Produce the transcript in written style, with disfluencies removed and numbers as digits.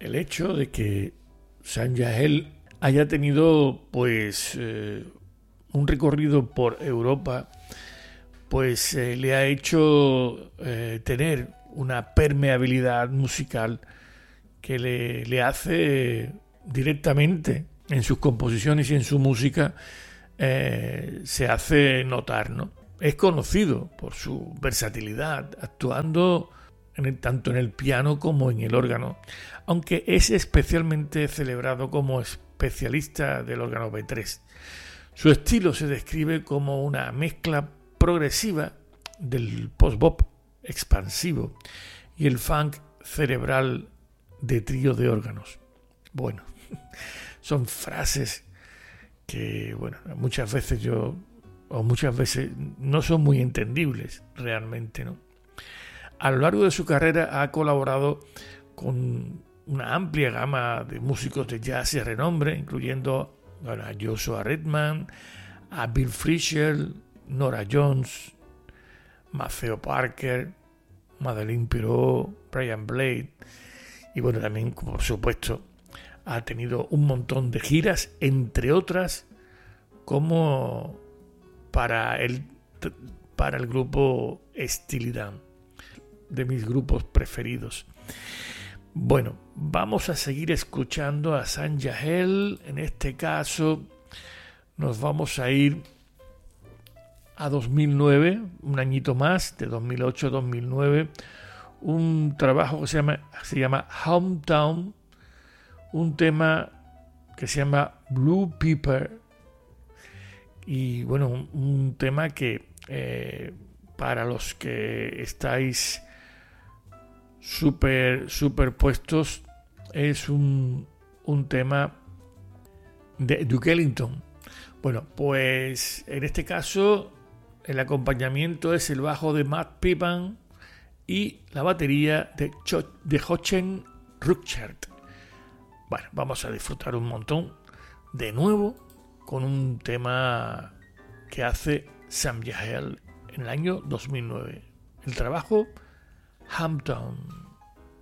el hecho de que Sam Yahel haya tenido pues un recorrido por Europa, pues le ha hecho tener una permeabilidad musical que le hace directamente en sus composiciones y en su música se hace notar, ¿no? Es conocido por su versatilidad, actuando tanto en el piano como en el órgano, aunque es especialmente celebrado como especialista del órgano B3. Su estilo se describe como una mezcla progresiva del post-bop expansivo y el funk cerebral de trío de órganos. Bueno, son frases que, bueno, muchas veces no son muy entendibles realmente, ¿no? A lo largo de su carrera ha colaborado con una amplia gama de músicos de jazz de renombre, incluyendo a Joshua Redman, a Bill Frisell, Nora Jones, Maceo Parker, Madeleine Pirot, Brian Blade, y bueno, también, por supuesto, ha tenido un montón de giras, entre otras, como para el grupo Steely Dan, de mis grupos preferidos. Bueno, vamos a seguir escuchando a Sam Yahel. En este caso nos vamos a ir a 2009, un añito más, de 2008 a 2009, un trabajo que se llama Hometown, un tema que se llama Blue Pepper, y bueno, un tema que para los que estáis superpuestos es un tema de Duke Ellington. Bueno, pues en este caso el acompañamiento es el bajo de Matt Pippan y la batería de Jochen Ruckert. Bueno, vamos a disfrutar un montón de nuevo con un tema que hace Sam Yahel en el año 2009. El trabajo Hometown.